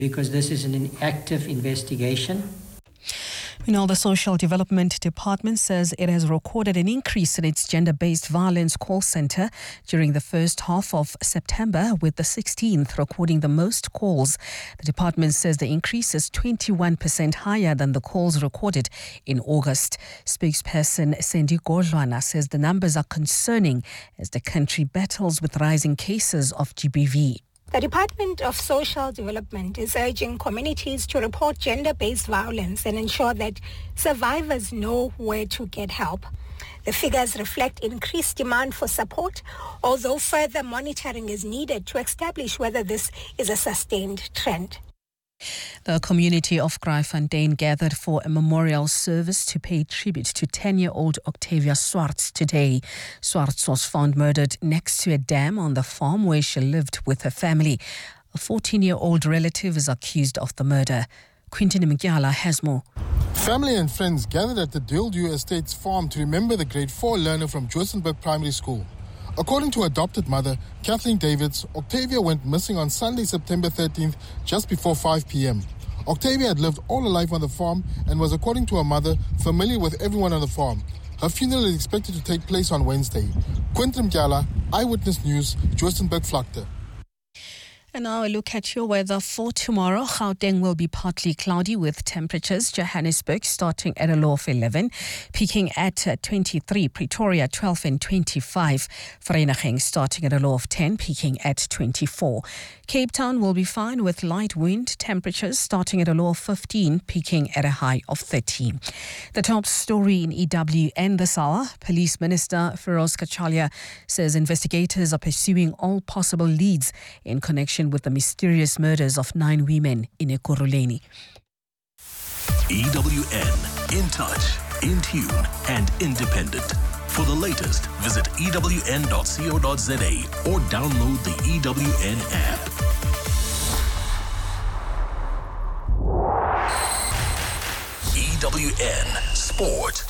because this is an active investigation. The Social Development Department says it has recorded an increase in its gender-based violence call centre during the first half of September, with the 16th recording the most calls. The department says the increase is 21% higher than the calls recorded in August. Spokesperson Sandy Godlwana says the numbers are concerning as the country battles with rising cases of GBV. The Department of Social Development is urging communities to report gender-based violence and ensure that survivors know where to get help. The figures reflect increased demand for support, although further monitoring is needed to establish whether this is a sustained trend. The community of Kraaifontein gathered for a memorial service to pay tribute to 10-year-old Octavia Swarts today. Swarts was found murdered next to a dam on the farm where she lived with her family. A 14-year-old relative is accused of the murder. Quintin Mgyala has more. Family and friends gathered at the Dildew Estates farm to remember the grade 4 learner from Johannesburg Primary School. According to adopted mother, Kathleen Davids, Octavia went missing on Sunday, September 13th, just before 5 p.m. Octavia had lived all her life on the farm and was, according to her mother, familiar with everyone on the farm. Her funeral is expected to take place on Wednesday. Quinton Mgyala, Eyewitness News, Johannesburg Vlakte. And now a look at your weather for tomorrow. Gauteng will be partly cloudy with temperatures. Johannesburg starting at a low of 11, peaking at 23. Pretoria 12 and 25. Vereeniging starting at a low of 10, peaking at 24. Cape Town will be fine with light wind. Temperatures starting at a low of 15, peaking at a high of 13. The top story in EWN this hour. Police Minister Feroz Kachalia says investigators are pursuing all possible leads in connection with the mysterious murders of 9 women in Ekurhuleni. EWN, in touch, in tune, and independent. For the latest, visit ewn.co.za or download the EWN app. EWN Sport.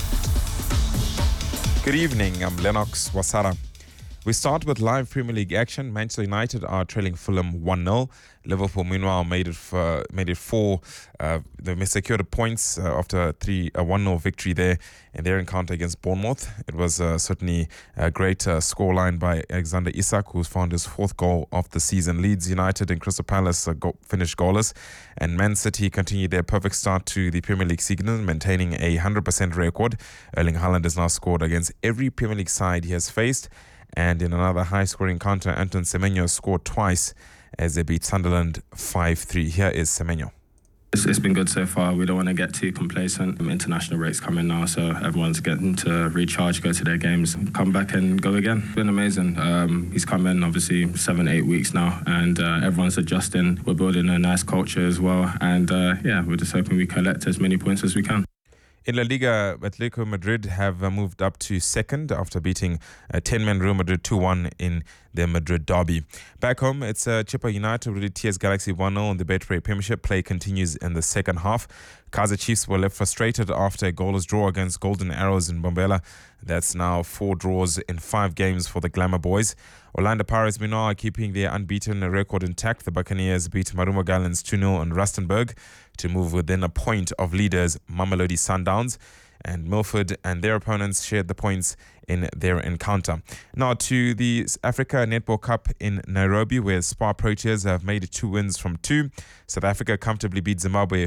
Good evening, I'm Lennox Wasara. We start with live Premier League action. Manchester United are trailing Fulham 1-0. Liverpool, meanwhile, made it four. They secured points after a 1-0 victory there in their encounter against Bournemouth. It was certainly a great scoreline by Alexander Isak, who's found his 4th goal of the season. Leeds United and Crystal Palace finished goalless, and Man City continued their perfect start to the Premier League season, maintaining a 100% record. Erling Haaland has now scored against every Premier League side he has faced. And in another high-scoring encounter, Anton Semenyo scored twice as they beat Sunderland 5-3. Here is Semenyo. It's been good so far. We don't want to get too complacent. International breaks coming now, so everyone's getting to recharge, go to their games, come back and go again. It's been amazing. He's come in, obviously, 7-8 weeks now, and everyone's adjusting. We're building a nice culture as well, and we're just hoping we collect as many points as we can. In La Liga, Atletico Madrid have moved up to second after beating 10-man Real Madrid 2-1 in their Madrid derby. Back home, it's Chippa United with TS Galaxy 1-0 in the Betway Premiership. Play continues in the second half. Kaizer Chiefs were left frustrated after a goalless draw against Golden Arrows in Bombela. That's now 4 draws in 5 games for the Glamour Boys. Orlando Pirates, meanwhile, are keeping their unbeaten record intact. The Buccaneers beat Maruma Gallants 2-0 in Rustenburg to move within a point of leaders Mamelodi Sundowns. And Milford and their opponents shared the points in their encounter. Now to the Africa Netball Cup in Nairobi, where Spar Proteas have made 2 wins from 2. South Africa comfortably beat Zimbabwe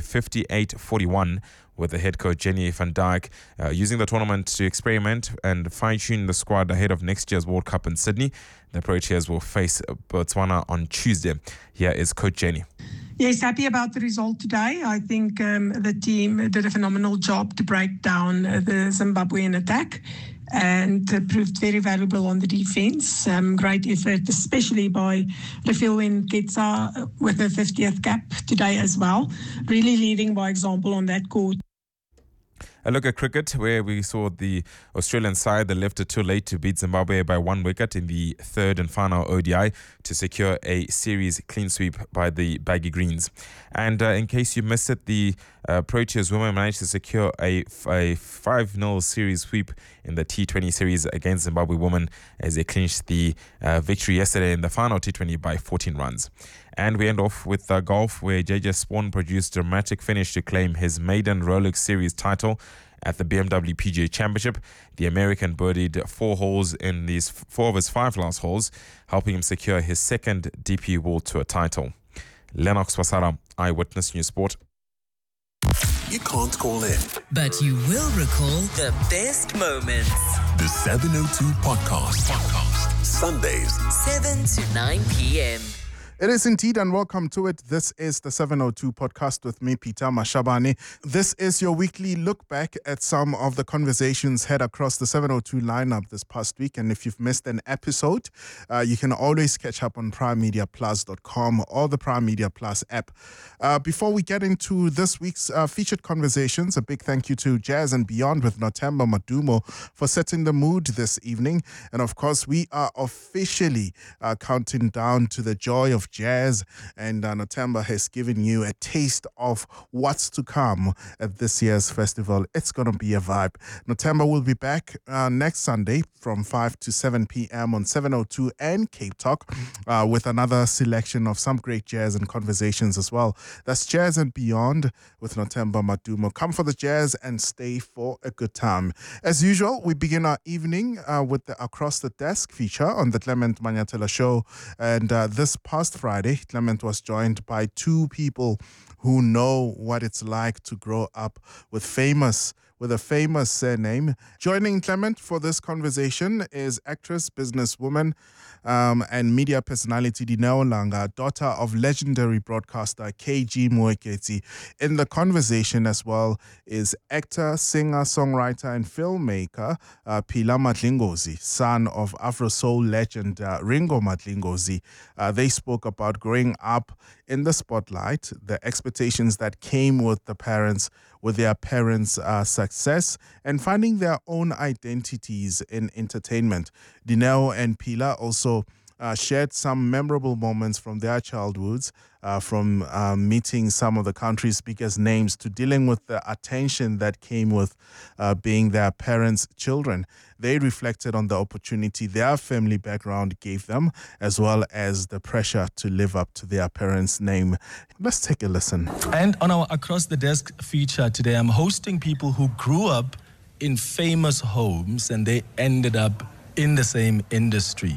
58-41, with the head coach Jenny van Dijk using the tournament to experiment and fine-tune the squad ahead of next year's World Cup in Sydney. The Proteas will face Botswana on Tuesday. Here is Coach Jenny. Yes, happy about the result today. I think the team did a phenomenal job to break down the Zimbabwean attack and proved very valuable on the defense. Great effort, especially by Refilwin Ketsa with her 50th cap today as well. Really leading by example on that court. A look at cricket, where we saw the Australian side that left it too late to beat Zimbabwe by 1 wicket in the 3rd and final ODI to secure a series clean sweep by the Baggy Greens. And in case you missed it, the Proteas women managed to secure a 5-0 series sweep in the T20 series against Zimbabwe women as they clinched the victory yesterday in the final T20 by 14 runs. And we end off with golf, where JJ Spawn produced a dramatic finish to claim his maiden Rolex Series title at the BMW PGA Championship. The American birdied 4 holes in these 4 of his 5 last holes, helping him secure his second DP World Tour title. Lennox Wasara, Eyewitness News Sport. You can't call in, but you will recall the best moments. The 702 Podcast. Sundays, 7 to 9 p.m. It is indeed, and welcome to it. This is the 702 Podcast with me, Peter Mashabane. This is your weekly look back at some of the conversations had across the 702 lineup this past week. And if you've missed an episode, you can always catch up on primemediaplus.com or the Prime Media Plus app. Before we get into this week's featured conversations, a big thank you to Jazz and Beyond with Nothemba Madumo for setting the mood this evening. And of course, we are officially counting down to the joy of jazz, and Nothemba has given you a taste of what's to come at this year's festival. It's going to be a vibe. Nothemba will be back next Sunday from 5 to 7 p.m. on 702 and Cape Talk with another selection of some great jazz and conversations as well. That's Jazz and Beyond with Nothemba Madumo. Come for the jazz and stay for a good time. As usual, we begin our evening with the Across the Desk feature on the Clement Manyatela Show, and this past Friday, Clement was joined by 2 people who know what it's like to grow up with a famous surname. Joining Clement for this conversation is actress, businesswoman, and media personality Dineo Langa, daughter of legendary broadcaster KG Moeketsi. In the conversation as well is actor, singer, songwriter, and filmmaker Phila Madlingozi, son of Afro soul legend Ringo Madlingozi. They spoke about growing up in the spotlight, the expectations that came with their parents' success, and finding their own identities in entertainment. Dineo and Phila also shared some memorable moments from their childhoods, from meeting some of the country's biggest names to dealing with the attention that came with being their parents' children. They reflected on the opportunity their family background gave them, as well as the pressure to live up to their parents' name. Let's take a listen. And on our Across the Desk feature today, I'm hosting people who grew up in famous homes and they ended up in the same industry.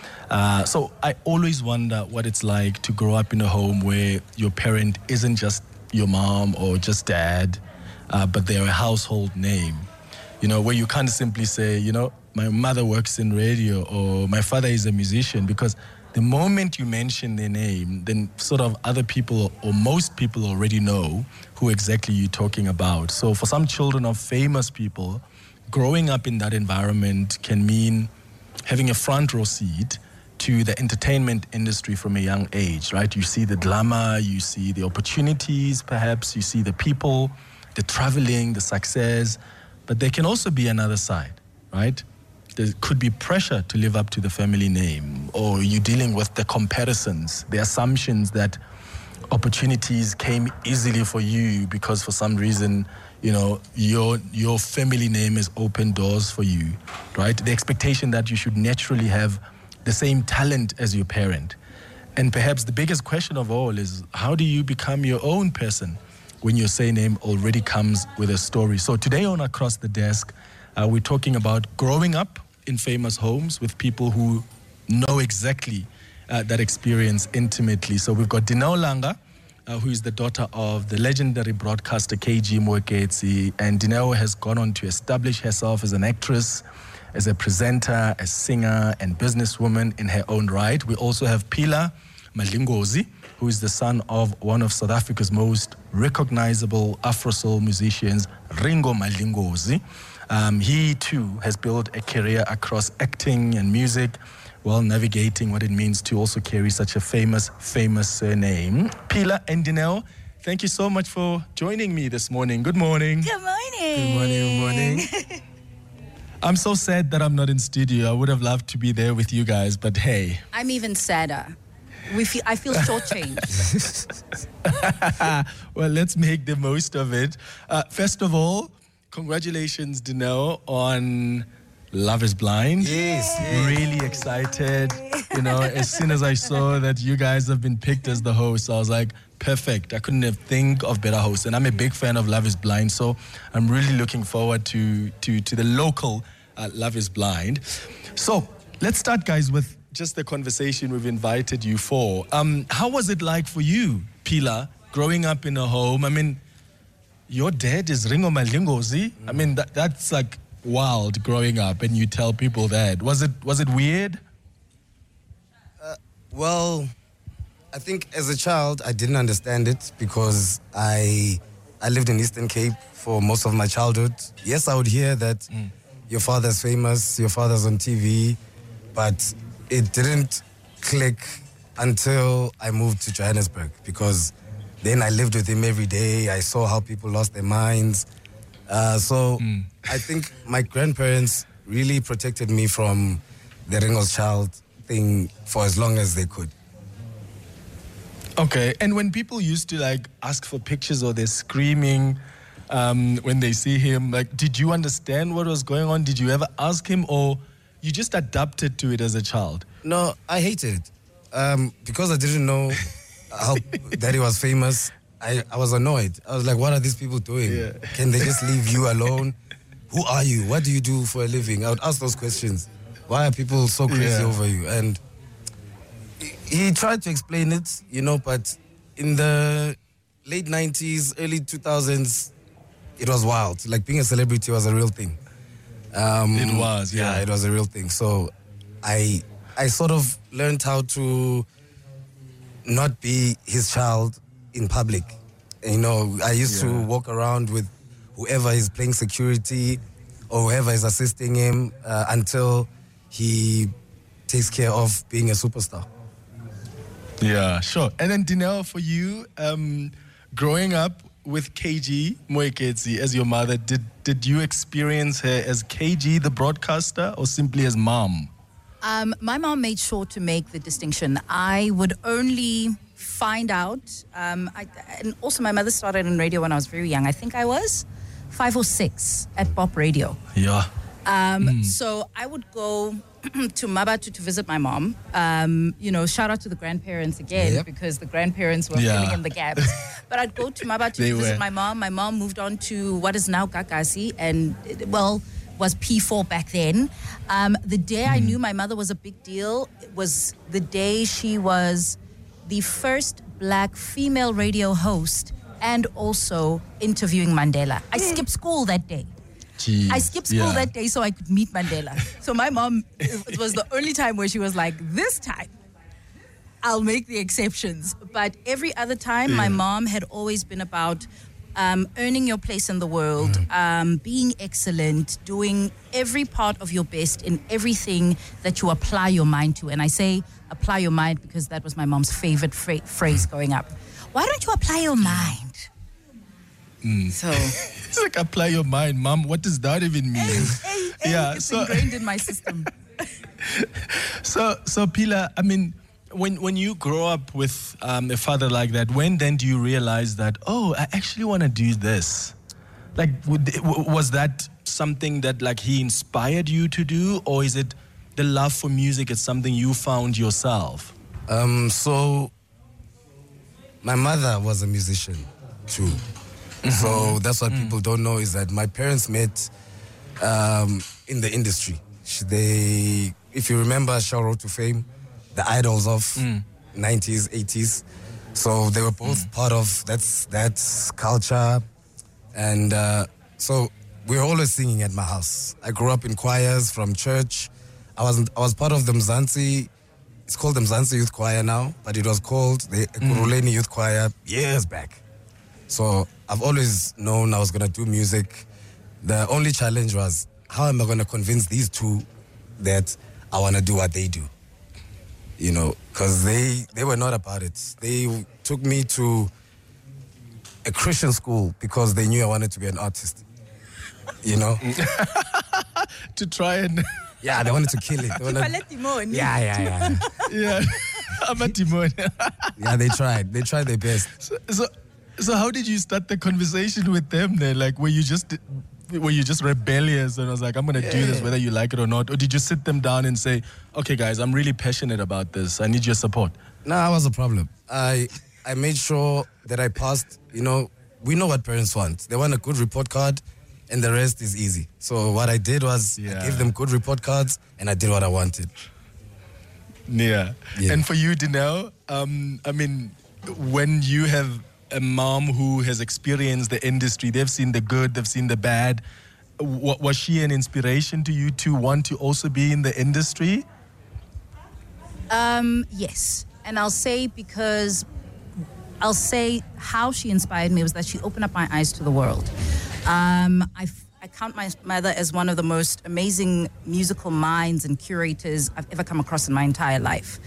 So I always wonder what it's like to grow up in a home where your parent isn't just your mom or just dad, but they're a household name. You know, where you can't simply say, you know, my mother works in radio or my father is a musician, because the moment you mention their name, then sort of other people or most people already know who exactly you're talking about. So for some children of famous people, growing up in that environment can mean having a front row seat to the entertainment industry from a young age, right? You see the glamour, you see the opportunities, perhaps you see the people, the traveling, the success, but there can also be another side, right? There could be pressure to live up to the family name, or you're dealing with the comparisons, the assumptions that opportunities came easily for you because for some reason, you know, your family name has opened doors for you, right? The expectation that you should naturally have the same talent as your parent. And perhaps the biggest question of all is, how do you become your own person when your surname already comes with a story? So today on Across the Desk, we're talking about growing up in famous homes with people who know exactly that experience intimately. So we've got Dineo Langa, who is the daughter of the legendary broadcaster KG Moeketsi, and Dineo has gone on to establish herself as an actress, as a presenter, a singer, and businesswoman in her own right. We also have Phila Madlingozi, who is the son of one of South Africa's most recognizable Afro-soul musicians, Ringo Madlingozi. He too has built a career across acting and music, while navigating what it means to also carry such a famous surname. Phila and Dineo, thank you so much for joining me this morning. Good morning. Good morning. Good morning, good morning. I'm so sad that I'm not in studio. I would have loved to be there with you guys, but hey. I'm even sadder. I feel shortchanged. Well, let's make the most of it. First of all, congratulations, Dineo, on Love is Blind. Yes. Really excited. You know, as soon as I saw that you guys have been picked as the hosts, I was like, perfect. I couldn't have think of better hosts. And I'm a big fan of Love is Blind, so I'm really looking forward to the local Love is Blind. So let's start, guys, with just the conversation we've invited you for. How was it like for you, Pila, growing up in a home? I mean, your dad is Ringo Malingozi. I mean, that's like wild growing up, and you tell people that. Was it weird? Well, I think as a child I didn't understand it because I lived in Eastern Cape for most of my childhood. Yes, I would hear that your father's famous, your father's on TV, but it didn't click until I moved to Johannesburg, because then I lived with him every day. I saw how people lost their minds. I think my grandparents really protected me from the Ringo's Child thing for as long as they could. Okay, and when people used to like ask for pictures or they're screaming when they see him, like, did you understand what was going on? Did you ever ask him, or you just adapted to it as a child? No, I hated it. Because I didn't know how Daddy was famous, I was annoyed. I was like, what are these people doing? Yeah. Can they just leave you alone? Who are you? What do you do for a living? I would ask those questions. Why are people so crazy over you? And he tried to explain it, you know, but in the late 90s, early 2000s, it was wild. Like, being a celebrity was a real thing. It was, yeah. Yeah, it was a real thing. So I sort of learned how to not be his child in public. You know, I used to walk around with whoever is playing security or whoever is assisting him until he takes care of being a superstar. Yeah, sure. And then Dineo, for you, growing up with KG Moeketsi as your mother, did you experience her as KG the broadcaster or simply as mom? My mom made sure to make the distinction. I would only find out, and also my mother started in radio when I was very young. I think I was 5 or 6 at Pop Radio. Yeah. So I would go to Mabatu to visit my mom. You know, shout out to the grandparents again, because the grandparents were filling in the gaps. But I'd go to Mabatu to visit my mom. My mom moved on to what is now Kakasi, and was P4 back then. The day I knew my mother was a big deal was the day she was the first black female radio host and also interviewing Mandela. I skipped school that day. Jeez, I skipped school that day so I could meet Mandela. So my mom, it was the only time where she was like, this time, I'll make the exceptions. But every other time, my mom had always been about earning your place in the world, being excellent, doing every part of your best in everything that you apply your mind to. And I say apply your mind because that was my mom's favorite phrase growing up. Why don't you apply your mind? So it's like, apply your mind, Mom. What does that even mean? It's ingrained in my system. So Pila, I mean, when you grow up with a father like that, when then do you realize that, oh, I actually want to do this? Like, was that something that like he inspired you to do, or is it the love for music? It's something you found yourself? So my mother was a musician too. So that's what people don't know, is that my parents met in the industry. They, if you remember Show Road to Fame, the idols of 90s, 80s. So they were both part of that culture. And so we were always singing at my house. I grew up in choirs from church. I was part of the Mzansi. It's called the Mzansi Youth Choir now, but it was called the Ekurhuleni Youth Choir years back. So I've always known I was going to do music. The only challenge was, how am I going to convince these two that I want to do what they do? You know, because they were not about it. They took me to a Christian school because they knew I wanted to be an artist. You know? To try and... Yeah, they wanted to kill it. Yeah. Yeah, I'm a Timon. Yeah, they tried. They tried their best. So how did you start the conversation with them then? Like, were you just were you just rebellious and was like, I'm going to do this whether you like it or not? Or did you sit them down and say, okay, guys, I'm really passionate about this. I need your support? No, I was a problem. I made sure that I passed, we know what parents want. They want a good report card and the rest is easy. So what I did was I gave them good report cards and I did what I wanted. Yeah. And for you, Dineo, when you have a mom who has experienced the industry, they've seen the good, they've seen the bad, was she an inspiration to you to want to also be in the industry? Yes. And I'll say how she inspired me was that she opened up my eyes to the world. I count my mother as one of the most amazing musical minds and curators I've ever come across in my entire life.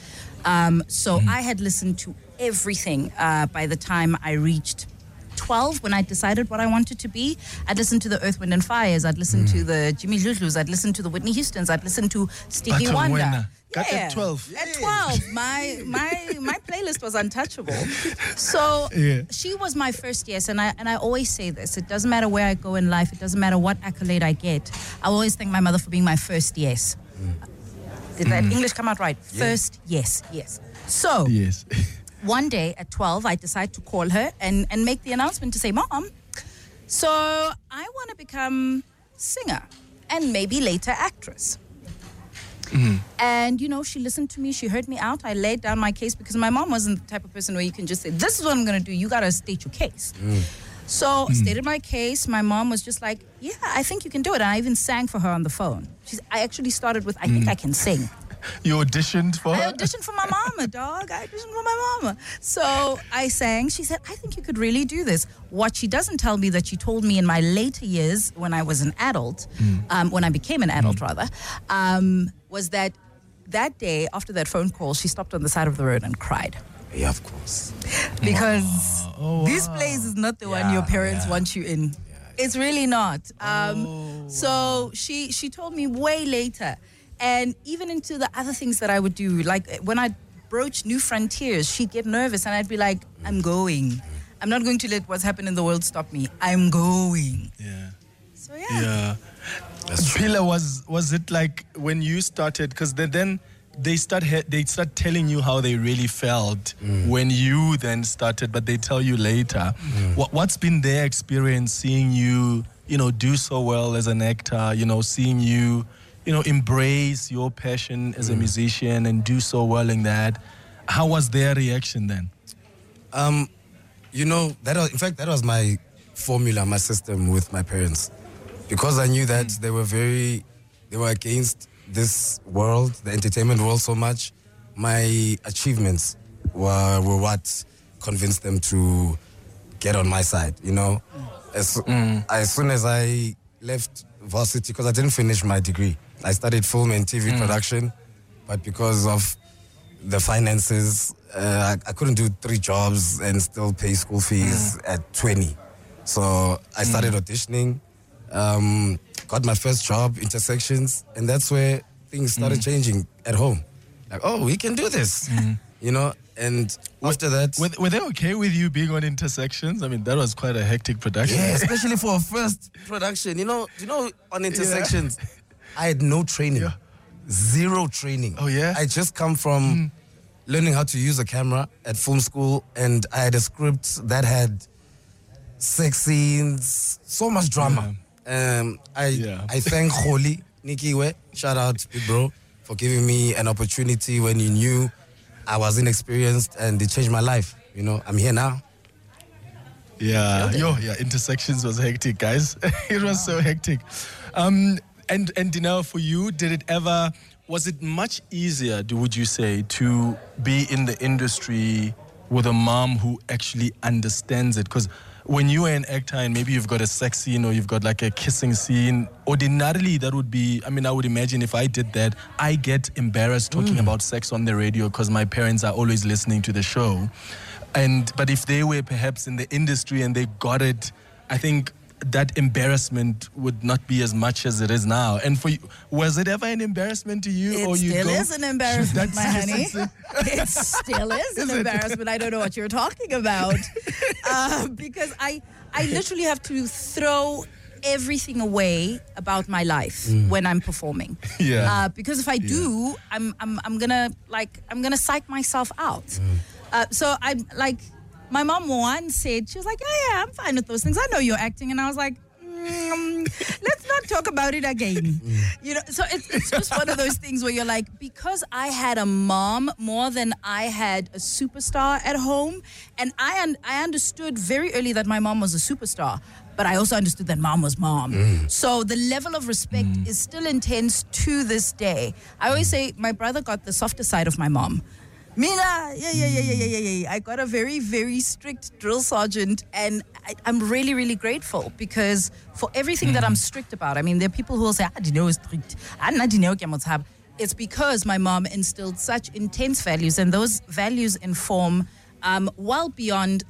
I had listened to everything by the time I reached 12, when I decided what I wanted to be. I'd listen to the Earth, Wind and Fires. I'd listen to the Jimmy Dludlus. I'd listen to the Whitney Houstons. I'd listen to Stevie Wonder. At 12. At 12, my playlist was untouchable. So she was my first yes, and I always say this: it doesn't matter where I go in life, it doesn't matter what accolade I get. I always thank my mother for being my first yes. Did that English come out right? Yeah. First yes. So one day at 12, I decide to call her and make the announcement to say, Mom, so I want to become singer and maybe later actress. And, she listened to me. She heard me out. I laid down my case because my mom wasn't the type of person where you can just say, this is what I'm going to do. You got to state your case. So stated my case. My mom was just like, yeah, I think you can do it. And I even sang for her on the phone. I actually started with, I think I can sing. You auditioned for her? I auditioned for my mama, dog. I auditioned for my mama. So I sang. She said, I think you could really do this. What she doesn't tell me that she told me in my later years when I was an adult, when I became an adult rather, was that day after that phone call, she stopped on the side of the road and cried. Yeah, of course. Because this place is not the one your parents want you in. It's really not. So she told me way later. And even into the other things that I would do, like when I broach new frontiers, she'd get nervous and I'd be like, I'm going. I'm not going to let what's happened in the world stop me. I'm going. Yeah. So, yeah. Pila, was it like when you started, because then they start telling you how they really felt when you then started, but they tell you later. What's been their experience seeing you, do so well as an actor, seeing you, embrace your passion as a musician and do so well in that? How was their reaction then? That was my formula, my system with my parents. Because I knew that they were against this world, the entertainment world so much. My achievements were what convinced them to get on my side, As soon as I left varsity, because I didn't finish my degree. I studied film and TV production, but because of the finances, I couldn't do 3 jobs and still pay school fees at 20. So I started auditioning, got my first job, Intersections, and that's where things started changing at home. Like, oh, we can do this, and after that... Were they okay with you being on Intersections? I mean, that was quite a hectic production. Yeah, especially for a first production. On Intersections, I had no training. Zero training. Oh, yeah? I just come from learning how to use a camera at film school, and I had a script that had sex scenes, so much drama. I thank Kholi, Nikiwe, shout out big bro, for giving me an opportunity when he knew I was inexperienced, and it changed my life. I'm here now. Yeah, Intersections was hectic, guys. It was so hectic. And Dineo, for you, was it much easier, would you say, to be in the industry with a mom who actually understands it? Because when you are an actor and maybe you've got a sex scene or you've got like a kissing scene, ordinarily that would be, I would imagine if I did that, I get embarrassed talking about sex on the radio because my parents are always listening to the show. But if they were perhaps in the industry and they got it, I think that embarrassment would not be as much as it is now. And for you, was it ever an embarrassment to you? It still is an embarrassment, my honey. It still is an embarrassment. I don't know what you're talking about. Because I literally have to throw everything away about my life when I'm performing. Because if I do, I'm gonna psych myself out. So I'm like, my mom once said, she was like, yeah, I'm fine with those things. I know you're acting. And I was like, let's not talk about it again. You know, so it's just one of those things where you're like, because I had a mom more than I had a superstar at home, and I understood very early that my mom was a superstar, but I also understood that mom was mom. So the level of respect is still intense to this day. I always say my brother got the softer side of my mom. Mina, yeah. I got a very, very strict drill sergeant, and I'm really, really grateful because for everything that I'm strict about, I mean, there are people who will say, Dineo is strict. It's because my mom instilled such intense values, and those values inform well beyond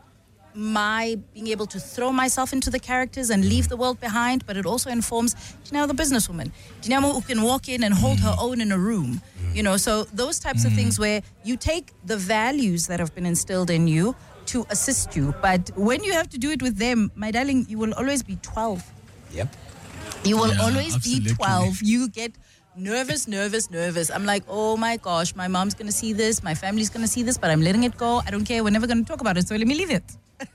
my being able to throw myself into the characters and leave the world behind, but it also informs, the businesswoman, who can walk in and hold her own in a room. So those types of things where you take the values that have been instilled in you to assist you. But when you have to do it with them, my darling, you will always be 12. Yep. You will always be 12. You get nervous. I'm like, oh my gosh, my mom's going to see this, my family's going to see this, but I'm letting it go. I don't care. We're never going to talk about it, so let me leave it.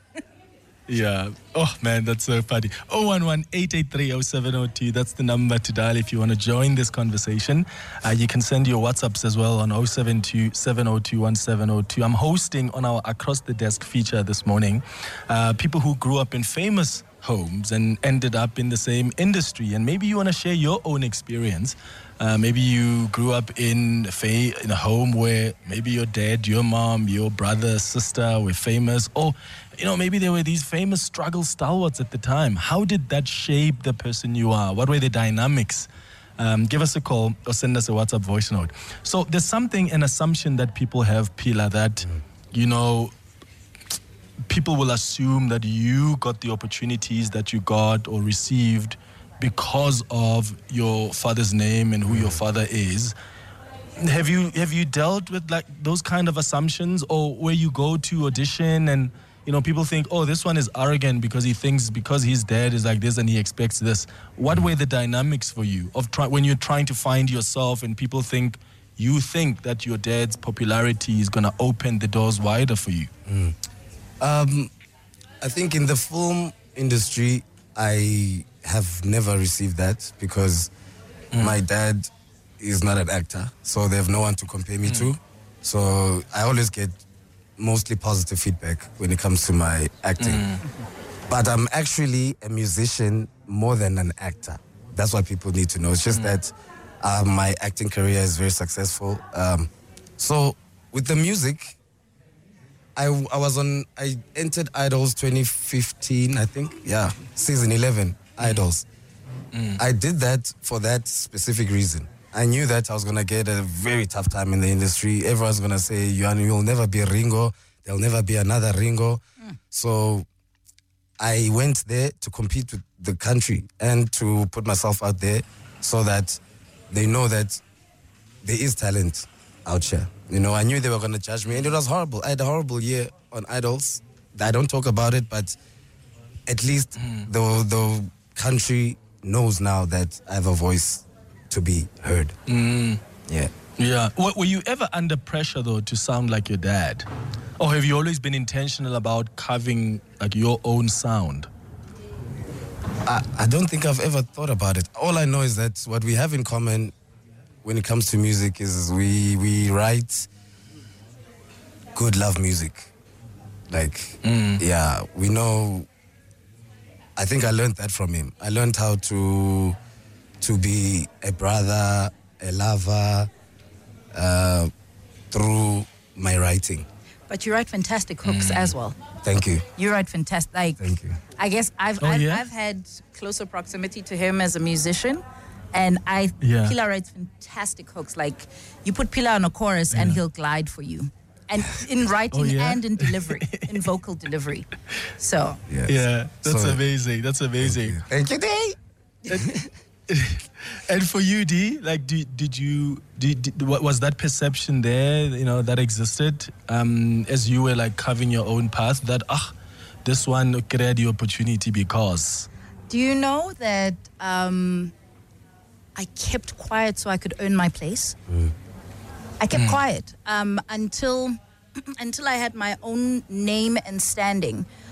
Yeah. Oh, man, that's so funny. 011-883-0702. That's the number to dial if you want to join this conversation. You can send your WhatsApps as well on 072-702-1702. I'm hosting on our Across the Desk feature this morning people who grew up in famous homes and ended up in the same industry. And maybe you want to share your own experience. Maybe you grew up in a home where maybe your dad, your mom, your brother, sister were famous, or maybe there were these famous struggle stalwarts at the time. How did that shape the person you are? What were the dynamics? Give us a call or send us a WhatsApp voice note. So there's an assumption that people have, Pila, that, people will assume that you got the opportunities that you got or received because of your father's name and who your father is. Have you dealt with like those kind of assumptions, or where you go to audition and people think, oh, this one is arrogant because he thinks because his dad is like this and he expects this? What were the dynamics for you of when you're trying to find yourself and people think that your dad's popularity is going to open the doors wider for you? I think in the film industry, I have never received that because my dad is not an actor, so they have no one to compare me to. So I always get mostly positive feedback when it comes to my acting. But I'm actually a musician more than an actor. That's what people need to know. It's just that my acting career is very successful. So with the music, I entered Idols 2015, I think. Yeah, season 11, Idols. I did that for that specific reason. I knew that I was going to get a very tough time in the industry. Everyone's going to say, you'll never be a Ringo. There'll never be another Ringo. So I went there to compete with the country and to put myself out there so that they know that there is talent out here. I knew they were going to judge me, and it was horrible. I had a horrible year on Idols. I don't talk about it, but at least the country knows now that I have a voice to be heard. Yeah. Were you ever under pressure, though, to sound like your dad? Or have you always been intentional about carving like your own sound? I don't think I've ever thought about it. All I know is that what we have in common when it comes to music is we write good love music. We know. I think I learned that from him. I learned how to be a brother, a lover, through my writing. But you write fantastic hooks as well. Thank you. You write fantastic. Thank you. I guess I've had closer proximity to him as a musician, and Pila writes fantastic hooks. Like you put Pila on a chorus and he'll glide for you, and in writing and in delivery, in vocal delivery. So that's amazing. That's amazing. Thank you, D. And for you, D, like, was that perception there, that existed as you were like carving your own path, that this one created the opportunity because? Do you know that I kept quiet so I could earn my place? I kept quiet until I had my own name and standing.